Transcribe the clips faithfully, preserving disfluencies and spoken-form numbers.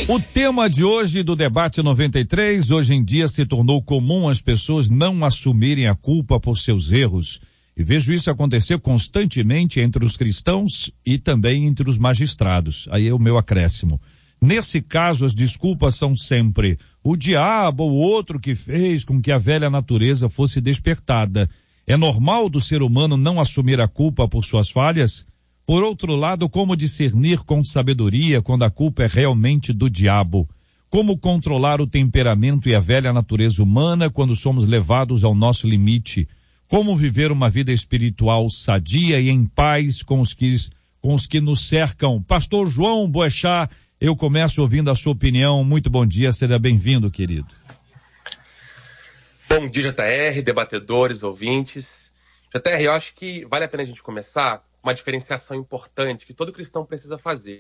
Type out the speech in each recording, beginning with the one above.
O tema de hoje do debate noventa e três, hoje em dia se tornou comum as pessoas não assumirem a culpa por seus erros. E vejo isso acontecer constantemente entre os cristãos e também entre os magistrados. Aí é o meu acréscimo. Nesse caso, as desculpas são sempre o diabo ou outro que fez com que a velha natureza fosse despertada. É normal do ser humano não assumir a culpa por suas falhas? Por outro lado, como discernir com sabedoria quando a culpa é realmente do diabo? Como controlar o temperamento e a velha natureza humana quando somos levados ao nosso limite? Como viver uma vida espiritual sadia e em paz com os que, com os que nos cercam? Pastor João Boechat, eu começo ouvindo a sua opinião. Muito bom dia, seja bem-vindo, querido. Bom dia, J R, debatedores, ouvintes. J R, eu acho que vale a pena a gente começar uma diferenciação importante que todo cristão precisa fazer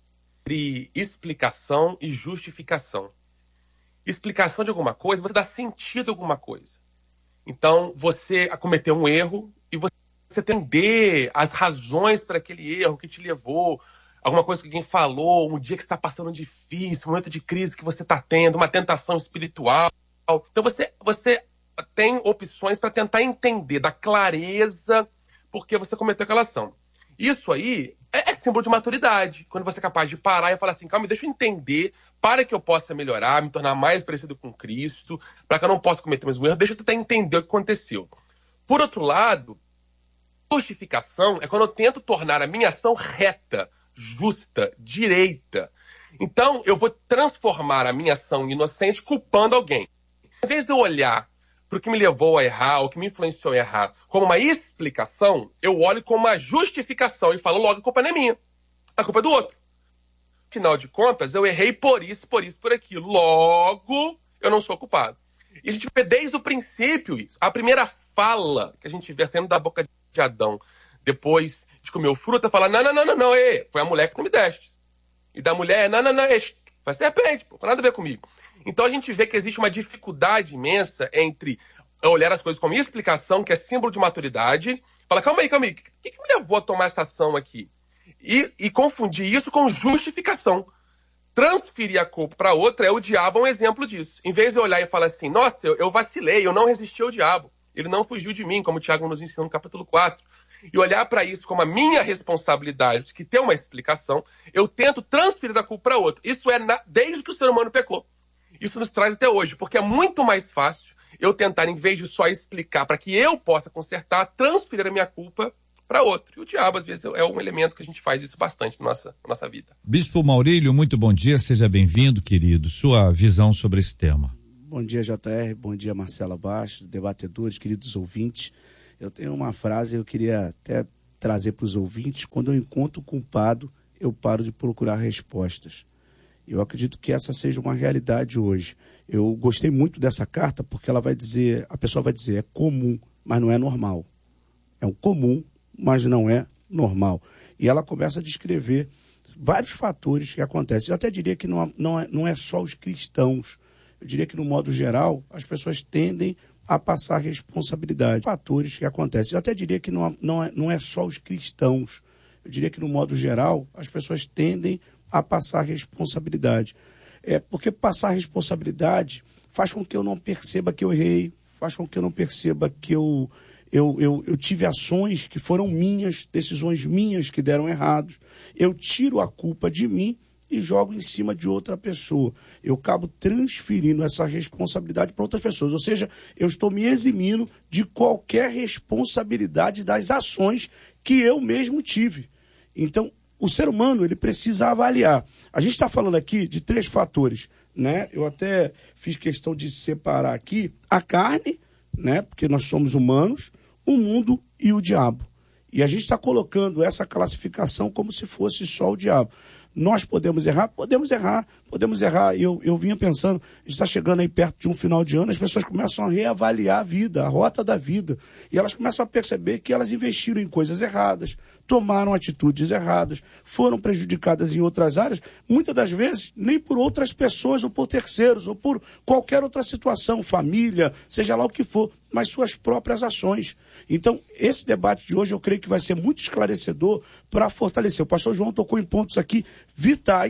entre explicação e justificação. Explicação de alguma coisa, você dá sentido a alguma coisa. Então, você cometeu um erro e você entender as razões para aquele erro que te levou, alguma coisa que alguém falou, um dia que você está passando difícil, um momento de crise que você está tendo, uma tentação espiritual. Então, você, você tem opções para tentar entender, dar clareza porque você cometeu aquela ação. Isso aí é, é símbolo de maturidade. Quando você é capaz de parar e falar assim, calma, deixa eu entender, para que eu possa melhorar, me tornar mais parecido com Cristo, para que eu não possa cometer o mesmo erro, deixa eu tentar entender o que aconteceu. Por outro lado, justificação é quando eu tento tornar a minha ação reta, justa, direita. Então, eu vou transformar a minha ação inocente culpando alguém. Em vez de eu olhar para o que me levou a errar, o que me influenciou a errar, como uma explicação, eu olho como uma justificação e falo, logo, a culpa não é minha, a culpa é do outro. Afinal de contas, eu errei por isso, por isso, por aquilo. Logo, eu não sou culpado. E a gente vê desde o princípio isso. A primeira fala que a gente vê saindo da boca de Adão, depois de comer o fruto, fala, não, não, não, não, não, ei, foi a mulher que tu me deste. E da mulher, não, não, não, ei, faz serpente, pô, não tem nada a ver comigo. Então a gente vê que existe uma dificuldade imensa entre olhar as coisas como explicação, que é símbolo de maturidade, fala, calma aí, calma aí, o que, que me levou a tomar essa ação aqui? E, e confundir isso com justificação. Transferir a culpa para outra é o diabo um exemplo disso. Em vez de eu olhar e falar assim, nossa, eu, eu vacilei, eu não resisti ao diabo, ele não fugiu de mim, como o Tiago nos ensina no capítulo quatro, e olhar para isso como a minha responsabilidade, que tem uma explicação, eu tento transferir a culpa para outra. Isso é na, desde que o ser humano pecou. Isso nos traz até hoje, porque é muito mais fácil eu tentar, em vez de só explicar para que eu possa consertar, transferir a minha culpa para outro. E o diabo, às vezes, é um elemento que a gente faz isso bastante na nossa, na nossa vida. Bispo Maurílio, muito bom dia, seja bem-vindo, querido. Sua visão sobre esse tema. Bom dia, J R, bom dia, Marcela Bastos, debatedores, queridos ouvintes. Eu tenho uma frase, eu queria até trazer para os ouvintes. Quando eu encontro o culpado, eu paro de procurar respostas. Eu acredito que essa seja uma realidade hoje. Eu gostei muito dessa carta porque ela vai dizer, a pessoa vai dizer, é comum, mas não é normal. É um comum, mas não é normal. E ela começa a descrever vários fatores que acontecem. Eu até diria que não, não, é, não é só os cristãos. Eu diria que, no modo geral, as pessoas tendem a passar responsabilidade. Fatores que acontecem. Eu até diria que não, não, é, não é só os cristãos. Eu diria que, no modo geral, as pessoas tendem a passar responsabilidade. É porque passar responsabilidade faz com que eu não perceba que eu errei, faz com que eu não perceba que eu, eu, eu, eu tive ações que foram minhas, decisões minhas que deram errados. Eu tiro a culpa de mim e jogo em cima de outra pessoa. Eu acabo transferindo essa responsabilidade para outras pessoas. Ou seja, eu estou me eximindo de qualquer responsabilidade das ações que eu mesmo tive. Então, o ser humano, ele precisa avaliar. A gente está falando aqui de três fatores, né? Eu até fiz questão de separar aqui a carne, né? Porque nós somos humanos, o mundo e o diabo. E a gente está colocando essa classificação como se fosse só o diabo. Nós podemos errar? Podemos errar, podemos errar. Eu, eu vinha pensando, a gente está chegando aí perto de um final de ano, as pessoas começam a reavaliar a vida, a rota da vida. E elas começam a perceber que elas investiram em coisas erradas, tomaram atitudes erradas, foram prejudicadas em outras áreas, muitas das vezes nem por outras pessoas ou por terceiros, ou por qualquer outra situação, família, seja lá o que for, mas suas próprias ações. Então, esse debate de hoje eu creio que vai ser muito esclarecedor para fortalecer. O pastor João tocou em pontos aqui vitais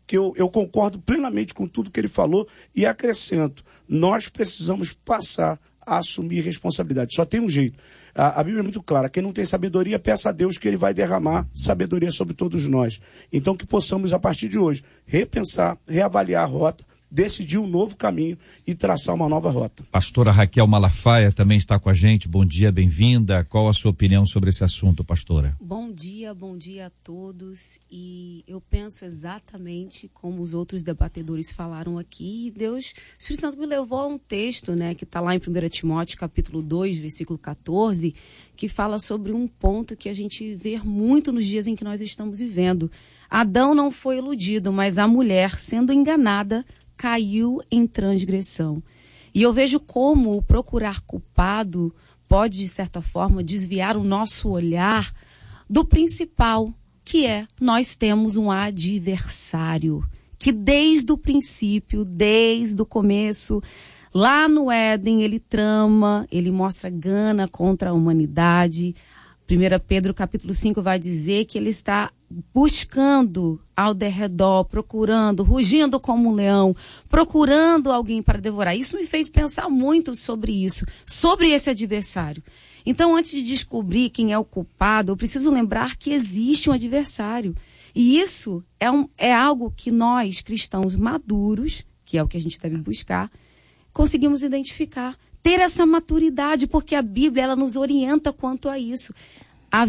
que eu, eu concordo plenamente com tudo que ele falou e acrescento, nós precisamos passar a assumir responsabilidade. Só tem um jeito. A, a Bíblia é muito clara, quem não tem sabedoria, peça a Deus que ele vai derramar sabedoria sobre todos nós. Então que possamos, a partir de hoje, repensar, reavaliar a rota, decidir um novo caminho e traçar uma nova rota. Pastora Raquel Malafaia também está com a gente. Bom dia, bem-vinda. Qual a sua opinião sobre esse assunto, pastora? Bom dia, bom dia a todos. E eu penso exatamente como os outros debatedores falaram aqui. E Deus, o Espírito Santo me levou a um texto, né, que está lá em primeira Timóteo, capítulo dois, versículo quatorze, que fala sobre um ponto que a gente vê muito nos dias em que nós estamos vivendo. Adão não foi iludido, mas a mulher, sendo enganada, caiu em transgressão. E eu vejo como o procurar culpado pode, de certa forma, desviar o nosso olhar do principal, que é, nós temos um adversário, que desde o princípio, desde o começo, lá no Éden, ele trama, ele mostra gana contra a humanidade. primeira Pedro capítulo cinco vai dizer que ele está buscando ao derredor, procurando, rugindo como um leão, procurando alguém para devorar. Isso me fez pensar muito sobre isso, sobre esse adversário. Então, antes de descobrir quem é o culpado, eu preciso lembrar que existe um adversário. E isso é, um, é algo que nós, cristãos maduros, que é o que a gente deve buscar, conseguimos identificar. Ter essa maturidade, porque a Bíblia ela nos orienta quanto a isso. A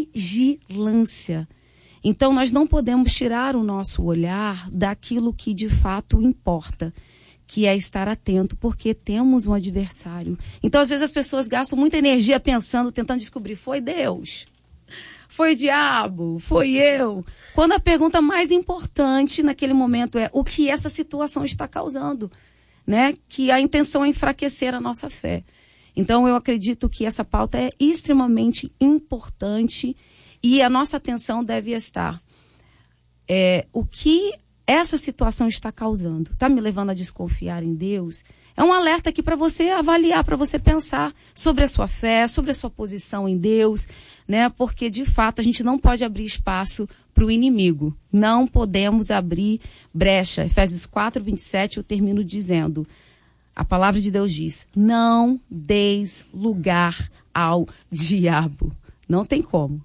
vigilância. Então, nós não podemos tirar o nosso olhar daquilo que de fato importa, que é estar atento, porque temos um adversário. Então, às vezes as pessoas gastam muita energia pensando, tentando descobrir, foi Deus, foi o diabo, foi eu. Quando a pergunta mais importante naquele momento é o que essa situação está causando, né? Que a intenção é enfraquecer a nossa fé. Então, eu acredito que essa pauta é extremamente importante e a nossa atenção deve estar. É, o que essa situação está causando? Está me levando a desconfiar em Deus? É um alerta aqui para você avaliar, para você pensar sobre a sua fé, sobre a sua posição em Deus, né? Porque, de fato, a gente não pode abrir espaço para o inimigo. Não podemos abrir brecha. Efésios quatro, vinte e sete, eu termino dizendo, a palavra de Deus diz, não deis lugar ao diabo. Não tem como.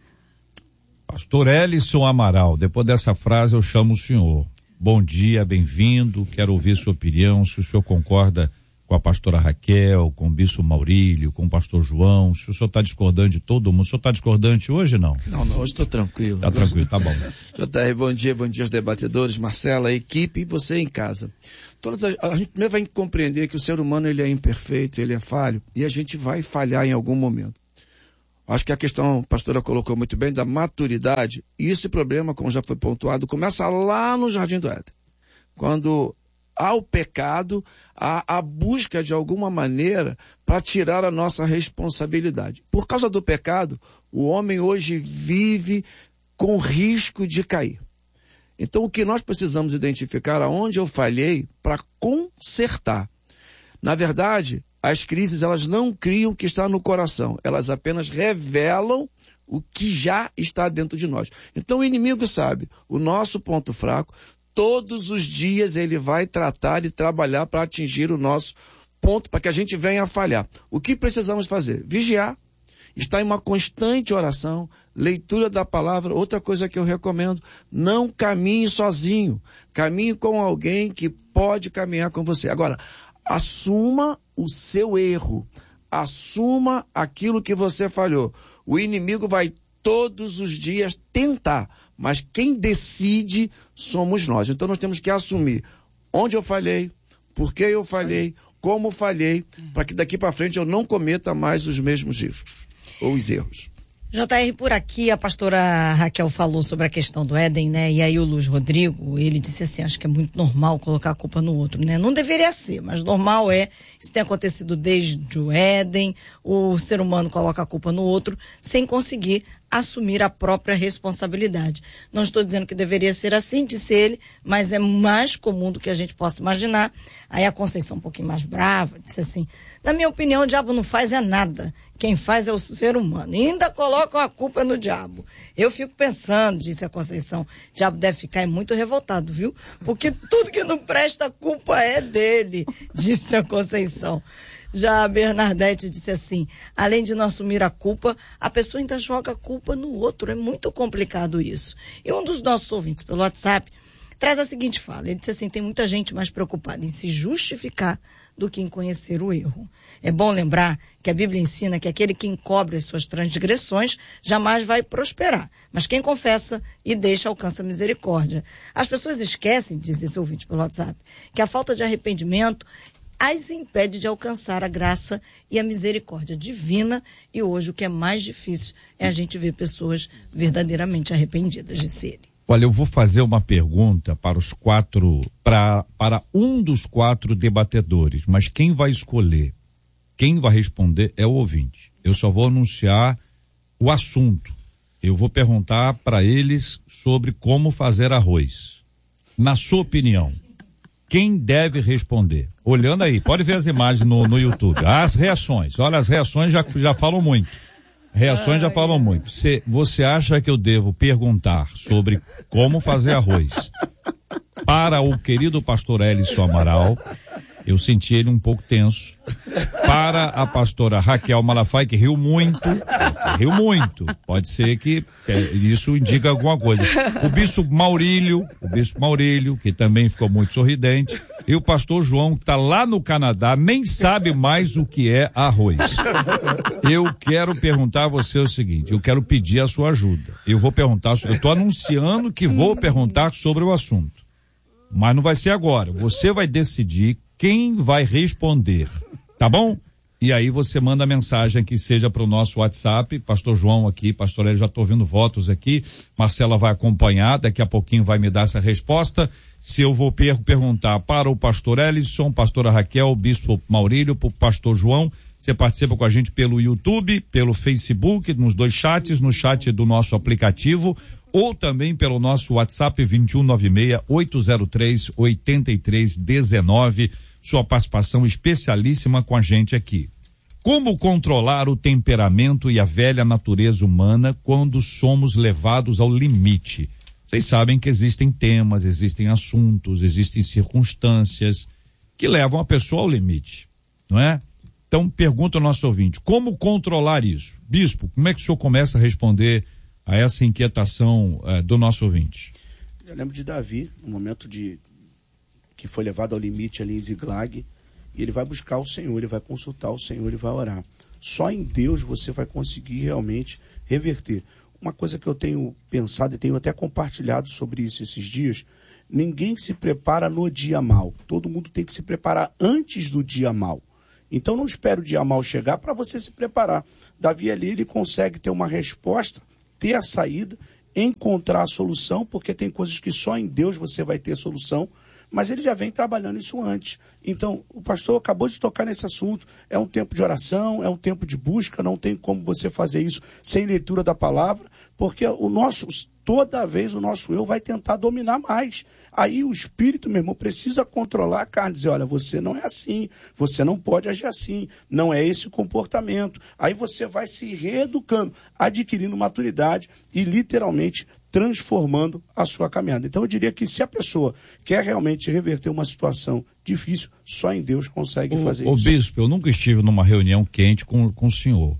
Pastor Ellison Amaral, depois dessa frase eu chamo o senhor. Bom dia, bem-vindo, quero ouvir sua opinião, se o senhor concorda com a pastora Raquel, com o bispo Maurílio, com o pastor João, se o senhor está discordando de todo mundo. O senhor está discordante hoje, não? Não, não, hoje estou tranquilo. Está tranquilo, tá bom. J R, bom dia, bom dia aos debatedores, Marcela, a equipe e você em casa. Todas as, a gente primeiro vai compreender que o ser humano ele é imperfeito, ele é falho, e a gente vai falhar em algum momento. Acho que a questão, a pastora colocou muito bem, da maturidade, e esse problema, como já foi pontuado, começa lá no Jardim do Éden. Quando há o pecado, há a busca de alguma maneira para tirar a nossa responsabilidade. Por causa do pecado, o homem hoje vive com risco de cair. Então, o que nós precisamos identificar aonde eu falhei para consertar. Na verdade, as crises, elas não criam o que está no coração, elas apenas revelam o que já está dentro de nós. Então o inimigo sabe, o nosso ponto fraco, todos os dias ele vai tratar e trabalhar para atingir o nosso ponto, para que a gente venha a falhar. O que precisamos fazer? Vigiar, estar em uma constante oração, leitura da palavra. Outra coisa que eu recomendo, não caminhe sozinho, caminhe com alguém que pode caminhar com você. Agora, assuma o seu erro, assuma aquilo que você falhou. O inimigo vai todos os dias tentar, mas quem decide somos nós. Então nós temos que assumir onde eu falhei, por que eu falhei, como falhei, para que daqui para frente eu não cometa mais os mesmos erros ou os erros. J R, por aqui a pastora Raquel falou sobre a questão do Éden, né? E aí o Luiz Rodrigo, ele disse assim, acho que é muito normal colocar a culpa no outro, né? Não deveria ser, mas normal é, isso tem acontecido desde o Éden, o ser humano coloca a culpa no outro sem conseguir assumir a própria responsabilidade. Não estou dizendo que deveria ser assim, disse ele, mas é mais comum do que a gente possa imaginar. Aí a Conceição, um pouquinho mais brava, disse assim, na minha opinião, o diabo não faz é nada. Quem faz é o ser humano. E ainda colocam a culpa no diabo. Eu fico pensando, disse a Conceição, o diabo deve ficar muito revoltado, viu? Porque tudo que não presta, a culpa é dele, disse a Conceição. Já a Bernadette disse assim, além de não assumir a culpa, a pessoa ainda joga a culpa no outro. É muito complicado isso. E um dos nossos ouvintes pelo WhatsApp traz a seguinte fala. Ele disse assim, tem muita gente mais preocupada em se justificar do que em conhecer o erro. É bom lembrar que a Bíblia ensina que aquele que encobre as suas transgressões jamais vai prosperar. Mas quem confessa e deixa alcança misericórdia. As pessoas esquecem, diz esse ouvinte pelo WhatsApp, que a falta de arrependimento as impede de alcançar a graça e a misericórdia divina, e hoje o que é mais difícil é a gente ver pessoas verdadeiramente arrependidas, disse ele. Olha, eu vou fazer uma pergunta para os quatro, para, para um dos quatro debatedores, mas quem vai escolher, quem vai responder é o ouvinte. Eu só vou anunciar o assunto. Eu vou perguntar para eles sobre como fazer arroz. Na sua opinião, quem deve responder? Olhando aí, pode ver as imagens no, no YouTube. As reações, olha, as reações já, já falam muito. Reações já falam muito. Você, você acha que eu devo perguntar sobre como fazer arroz para o querido pastor Elison Amaral? Eu senti ele um pouco tenso. Para a pastora Raquel Malafaia, que riu muito, riu muito. Pode ser que é, isso indica alguma coisa. O bispo Maurílio, o bispo Maurílio, que também ficou muito sorridente. E o pastor João, que está lá no Canadá, nem sabe mais o que é arroz. Eu quero perguntar a você o seguinte, eu quero pedir a sua ajuda. Eu vou perguntar, eu estou anunciando que vou perguntar sobre o assunto. Mas não vai ser agora. Você vai decidir quem vai responder, tá bom? E aí você manda mensagem que seja para o nosso WhatsApp, pastor João aqui, pastor Eli, já estou ouvindo votos aqui, Marcela vai acompanhar, daqui a pouquinho vai me dar essa resposta. Se eu vou per- perguntar para o pastor Elison, pastora Raquel, bispo Maurílio, para o pastor João, você participa com a gente pelo YouTube, pelo Facebook, nos dois chats, no chat do nosso aplicativo, ou também pelo nosso WhatsApp vinte e um noventa e seis, oito zero três, oito três um nove, sua participação especialíssima com a gente aqui. Como controlar o temperamento e a velha natureza humana quando somos levados ao limite? Vocês sabem que existem temas, existem assuntos, existem circunstâncias que levam a pessoa ao limite, não é? Então, pergunta ao nosso ouvinte, como controlar isso? Bispo, como é que o senhor começa a responder a essa inquietação eh, do nosso ouvinte? Eu lembro de Davi, no momento de que foi levado ao limite ali em Ziglag, e ele vai buscar o Senhor, ele vai consultar o Senhor, ele vai orar. Só em Deus você vai conseguir realmente reverter. Uma coisa que eu tenho pensado e tenho até compartilhado sobre isso esses dias, ninguém se prepara no dia mal. Todo mundo tem que se preparar antes do dia mal. Então não espere o dia mal chegar para você se preparar. Davi ali, ele consegue ter uma resposta, ter a saída, encontrar a solução, porque tem coisas que só em Deus você vai ter solução, mas ele já vem trabalhando isso antes. Então, o pastor acabou de tocar nesse assunto, é um tempo de oração, é um tempo de busca, não tem como você fazer isso sem leitura da palavra, porque o nosso, toda vez o nosso eu vai tentar dominar mais. Aí o espírito, meu irmão, precisa controlar a carne, dizer, olha, você não é assim, você não pode agir assim, não é esse o comportamento. Aí você vai se reeducando, adquirindo maturidade e literalmente transformando a sua caminhada. Então eu diria que se a pessoa quer realmente reverter uma situação difícil, só em Deus consegue o, fazer o isso. O bispo, eu nunca estive numa reunião quente com, com o senhor.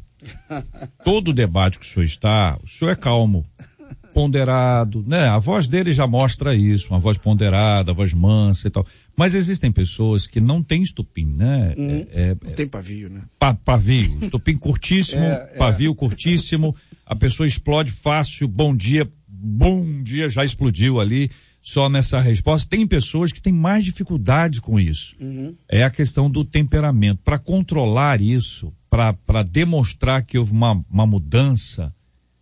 Todo debate que o senhor está, o senhor é calmo, ponderado, né? A voz dele já mostra isso, uma voz ponderada, a voz mansa e tal. Mas existem pessoas que não têm estupim, né? Uhum. É, é, não tem pavio, né? Pa, pavio, estupim curtíssimo, é, é. pavio curtíssimo, a pessoa explode fácil, bom dia, bom dia, já explodiu ali, só nessa resposta. Tem pessoas que têm mais dificuldade com isso. Uhum. É a questão do temperamento. Para controlar isso, para demonstrar que houve uma, uma mudança,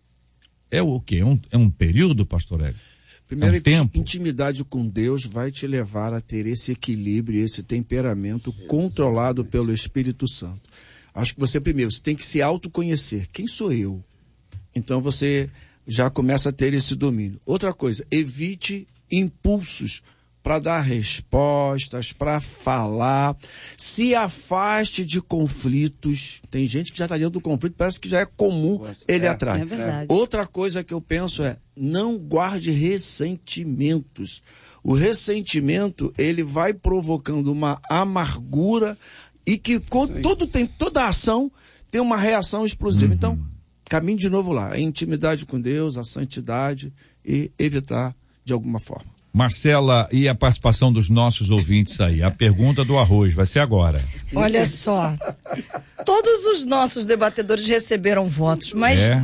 é o quê? É um, é um período, pastor Hélio? Primeiro, é um tempo? Intimidade com Deus vai te levar a ter esse equilíbrio, esse temperamento controlado pelo Espírito Santo. Acho que você, primeiro, você tem que se autoconhecer. Quem sou eu? Então você já começa a ter esse domínio. Outra coisa, evite impulsos para dar respostas, para falar. Se afaste de conflitos. Tem gente que já está dentro do conflito, parece que já é comum ele é, atrás. É verdade. Outra coisa que eu penso é, não guarde ressentimentos. O ressentimento, ele vai provocando uma amargura e que com, todo, tem, toda ação tem uma reação explosiva. Uhum. Então, caminhe de novo lá. A intimidade com Deus, a santidade e evitar de alguma forma. Marcela, e a participação dos nossos ouvintes aí? A pergunta do arroz vai ser agora. Olha só, todos os nossos debatedores receberam votos, mas É.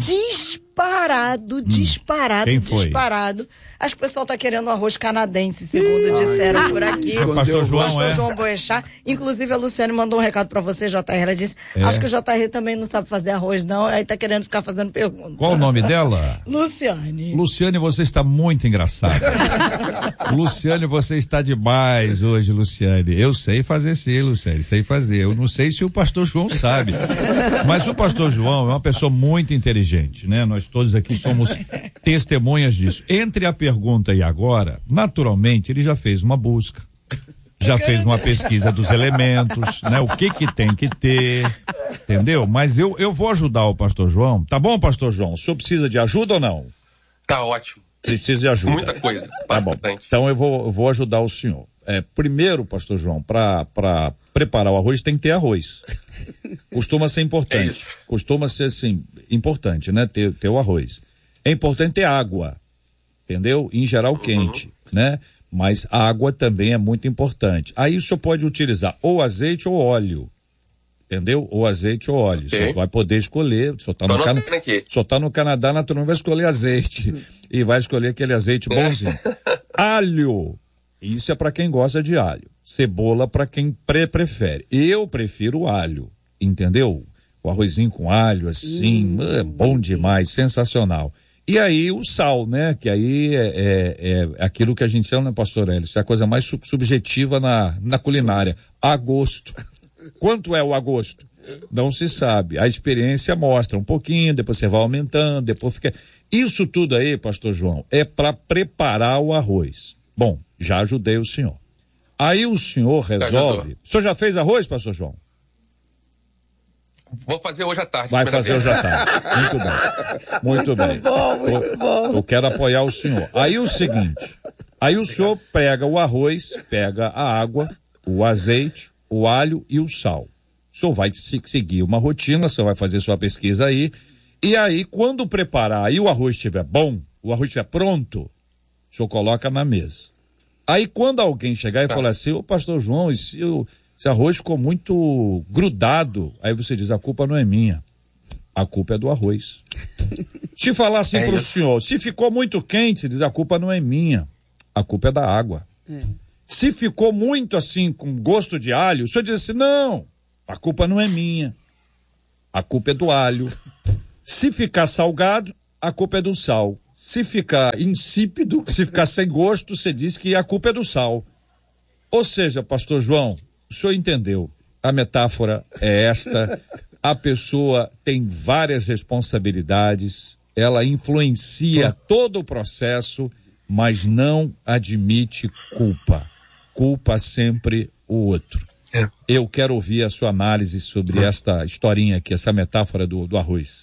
disparado, disparado, Quem foi? disparado. Acho que o pessoal está querendo arroz canadense, segundo disseram por aqui. O pastor João, Pastor é? João Boechat. Inclusive a Luciane mandou um recado para você, J R. Ela disse, É. acho que o J R também não sabe fazer arroz não, aí tá querendo ficar fazendo pergunta. Qual o nome dela? Luciane. Luciane, você está muito engraçada. Luciane, você está demais hoje, Luciane. Eu sei fazer sim, Luciane, sei fazer. Eu não sei se o pastor João sabe. Mas o pastor João é uma pessoa muito inteligente, né? Nós todos aqui somos testemunhas disso. Entre a pergunta e agora, naturalmente, ele já fez uma busca. Já fez uma pesquisa dos elementos, né? O que que tem que ter, entendeu? Mas eu, eu vou ajudar o pastor João. Tá bom, pastor João? O senhor precisa de ajuda ou não? Tá ótimo. Precisa de ajuda. Muita coisa. Tá bom. Bastante. Então eu vou, eu vou ajudar o senhor. É, primeiro, pastor João, para para preparar o arroz tem que ter arroz. Costuma ser É importante. isso. Costuma ser, assim, importante, né? Ter, ter o arroz. É importante ter água, entendeu? Em geral quente, né? Mas água também é muito importante. Aí o senhor pode utilizar ou azeite ou óleo, entendeu? Ou azeite ou óleo. Ok. O senhor vai poder escolher. O senhor tá Tô no, Cana... anotando aqui. o senhor tá no Canadá, naturalmente vai escolher azeite. E vai escolher aquele azeite bonzinho. Alho. Isso é para quem gosta de alho. Cebola para quem pre prefere. Eu prefiro alho, entendeu? O arrozinho com alho, assim, é bom demais, sensacional. E aí o sal, né? Que aí é, é, é aquilo que a gente chama, né, pastor Hélio? Isso é a coisa mais sub subjetiva na, na culinária. A gosto. Quanto é o a gosto? Não se sabe. A experiência mostra um pouquinho, depois você vai aumentando, depois fica... Isso tudo aí, pastor João, é para preparar o arroz. Bom, já ajudei o senhor. Aí o senhor resolve... O senhor já fez arroz, pastor João? Vou fazer hoje à tarde. Vai primeira fazer vez. hoje à tarde. Muito bem. Muito, muito bem. bom, muito eu, bom. eu quero apoiar o senhor. Aí o seguinte, aí o senhor pega o arroz, pega a água, o azeite, o alho e o sal. O senhor vai se, seguir uma rotina, o senhor vai fazer sua pesquisa aí, e aí quando preparar e o arroz estiver bom, o arroz estiver pronto, o senhor coloca na mesa. Aí quando alguém chegar e Tá. falar assim, ô pastor João, esse, esse arroz ficou muito grudado, aí você diz, a culpa não é minha, a culpa é do arroz. Se falar assim É pro isso. senhor, se ficou muito quente, você diz, a culpa não é minha, a culpa é da água. É. Se ficou muito assim, com gosto de alho, o senhor diz assim, não, a culpa não é minha, a culpa é do alho. Se ficar salgado, a culpa é do sal. Se ficar insípido, se ficar sem gosto, você diz que a culpa é do sal. Ou seja, pastor João, o senhor entendeu. A metáfora é esta. A pessoa tem várias responsabilidades, ela influencia todo o processo, mas não admite culpa. Culpa sempre o outro. É. Eu quero ouvir a sua análise sobre esta historinha aqui, essa metáfora do, do arroz.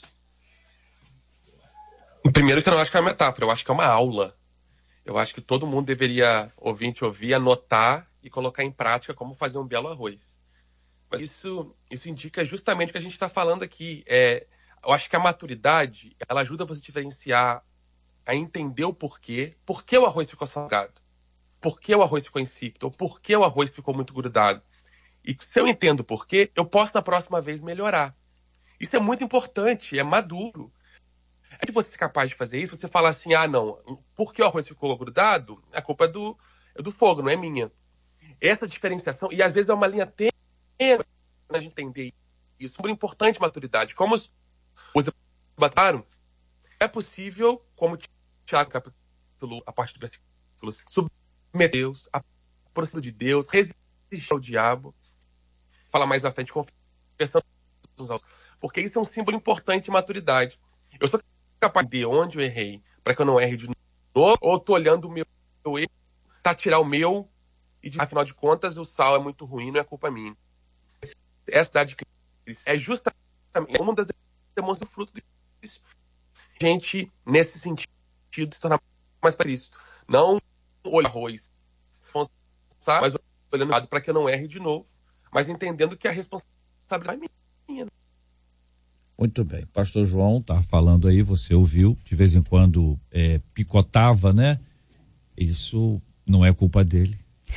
Primeiro que eu não acho que é uma metáfora, eu acho que é uma aula. Eu acho que todo mundo deveria, ouvinte, ouvir, anotar e colocar em prática como fazer um belo arroz. Mas isso, isso indica justamente o que a gente está falando aqui. É, eu acho que a maturidade, ela ajuda você a diferenciar, a entender o porquê. Por que o arroz ficou salgado? Por que o arroz ficou insípido? Ou por que o arroz ficou muito grudado? E se eu entendo o porquê, eu posso na próxima vez melhorar. Isso é muito importante, é maduro. É de você ser capaz de fazer isso, você falar assim, ah, não, por que o arroz ficou grudado? A culpa é do, é do fogo, não é minha. Essa diferenciação, e às vezes é uma linha tênue a gente entender isso. É muito importante maturidade. Como os debataram, é possível, como o Tiago, capítulo, a partir do versículo, submeter Deus, aproximar de Deus, resistir ao diabo, falar mais à frente, confessando uns aos outros. Porque isso é um símbolo importante de maturidade. Eu sou capaz de onde eu errei, para que eu não erre de novo, ou tô olhando o meu, meu erro, tá tirar o meu, e de, afinal de contas o sal é muito ruim, não é culpa minha. Essa idade de Cristo é justamente uma das demonstrações do fruto disso. Gente, nesse sentido, se tornar mais para isso. Não olhar arroz, mas olhando para que eu não erre de novo, mas entendendo que a responsabilidade é minha. Muito bem. Pastor João tá falando aí, você ouviu, de vez em quando é, picotava, né? Isso não é culpa dele.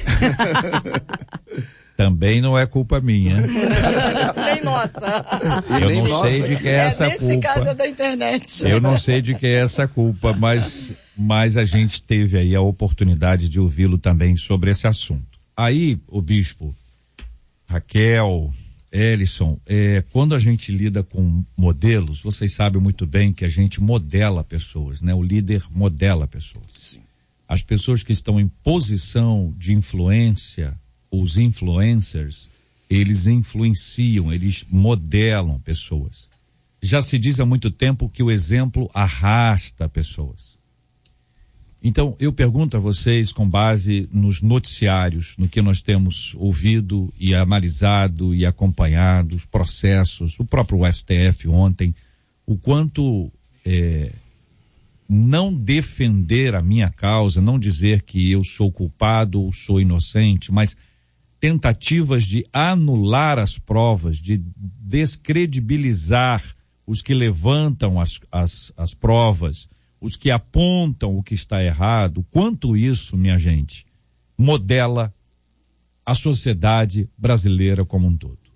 Também não é culpa minha. Nem nossa. Eu não nossa. sei de que é, é essa nesse culpa. Nesse caso é da internet. Eu não sei de que é essa culpa, mas, mas a gente teve aí a oportunidade de ouvi-lo também sobre esse assunto. Aí, o bispo, Raquel, Ellison, é, quando a gente lida com modelos, vocês sabem muito bem que a gente modela pessoas, né? O líder modela pessoas. Sim. As pessoas que estão em posição de influência, os influencers, eles influenciam, eles modelam pessoas. Já se diz há muito tempo que o exemplo arrasta pessoas. Então, eu pergunto a vocês, com base nos noticiários, no que nós temos ouvido e analisado e acompanhado, os processos, o próprio S T F ontem, o quanto é, não defender a minha causa, não dizer que eu sou culpado ou sou inocente, mas tentativas de anular as provas, de descredibilizar os que levantam as, as, as provas, os que apontam o que está errado, quanto isso, minha gente, modela a sociedade brasileira como um todo.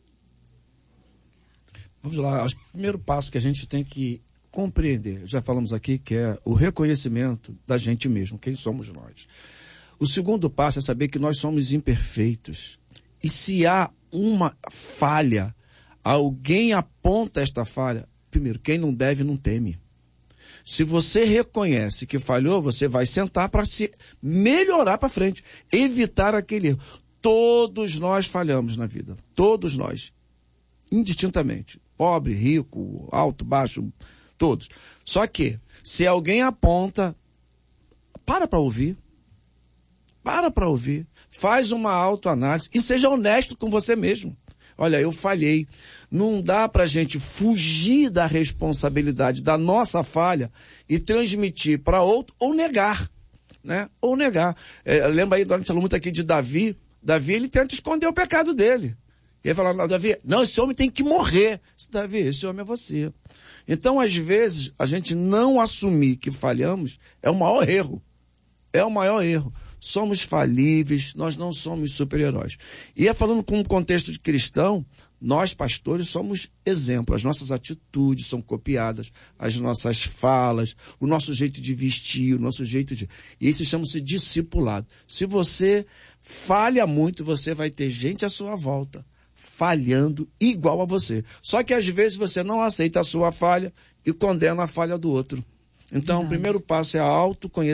Vamos lá, o primeiro passo que a gente tem que compreender, já falamos aqui, que é o reconhecimento da gente mesmo, quem somos nós. O segundo passo é saber que nós somos imperfeitos. E se há uma falha, alguém aponta esta falha, primeiro, quem não deve não teme. Se você reconhece que falhou, você vai sentar para se melhorar para frente, evitar aquele erro. Todos nós falhamos na vida, todos nós, indistintamente, pobre, rico, alto, baixo, todos. Só que, se alguém aponta, para para ouvir, para para ouvir, faz uma autoanálise e seja honesto com você mesmo. Olha, eu falhei. Não dá para a gente fugir da responsabilidade da nossa falha e transmitir para outro ou negar, né? Ou negar. É, lembra aí, a gente falou muito aqui de Davi. Davi, ele tenta esconder o pecado dele. E ele fala, não, Davi, não, esse homem tem que morrer. Davi, esse homem é você. Então, às vezes, a gente não assumir que falhamos é o maior erro. É o maior erro. Somos falíveis, nós não somos super-heróis. E é falando com um contexto de cristão, nós, pastores, somos exemplo. As nossas atitudes são copiadas, as nossas falas, o nosso jeito de vestir, o nosso jeito de... E isso chama-se discipulado. Se você falha muito, você vai ter gente à sua volta falhando igual a você. Só que às vezes você não aceita a sua falha e condena a falha do outro. Então, Verdade. O primeiro passo é a autoconhecimento.